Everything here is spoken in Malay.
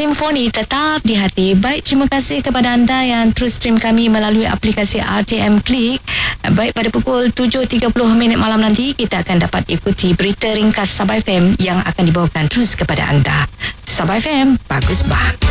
Simfoni tetap di hati. Baik, terima kasih kepada anda yang terus stream kami melalui aplikasi RTM Klik. Baik, pada pukul 7.30 malam nanti kita akan dapat ikuti berita ringkas Sabah FM yang akan dibawakan terus kepada anda. Sabah FM, bagus bah.